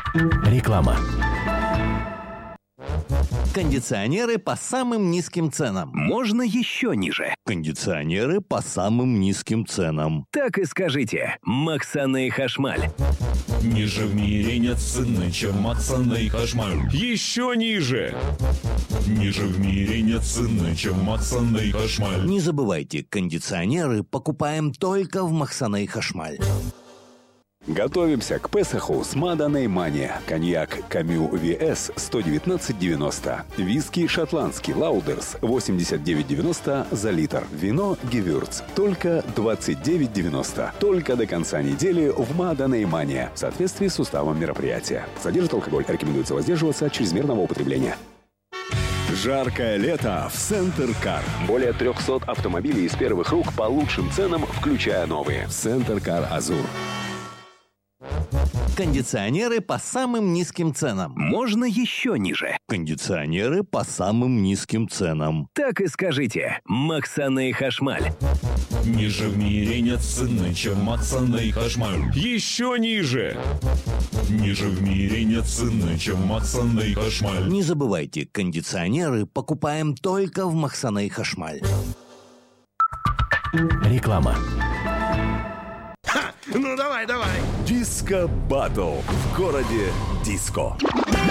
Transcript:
Реклама. Кондиционеры по самым низким ценам. Можно еще ниже. Кондиционеры по самым низким ценам. Так и скажите. Максаны Хашмаль. Ниже в мире нет цены, чем Максаны Хашмаль. Еще ниже. Ниже в мире нет цены, чем Максаны Хашмаль. Не забывайте, кондиционеры покупаем только в Максаны Хашмаль. Готовимся к Песаху с Маданой Мани. Коньяк Камю VS 119,90. Виски шотландский Лаудерс 89,90 за литр. Вино Гевюрц только 29,90. Только до конца недели в Маданой Мани. В соответствии с уставом мероприятия. Содержит алкоголь. Рекомендуется воздерживаться от чрезмерного употребления. Жаркое лето в Центр Кар. Более 300 автомобилей из первых рук по лучшим ценам, включая новые. Центр Кар Азур. Кондиционеры по самым низким ценам. Можно еще ниже. Кондиционеры по самым низким ценам. Так и скажите. Максаны Хашмаль. Ниже в мире нет цены, чем Максаны Хашмаль. Еще ниже. Ниже в мире нет цены, чем Максаны Хашмаль. Не забывайте, кондиционеры покупаем только в Максаны Хашмаль. Реклама. Ну давай. Диско Баттл в городе Диско.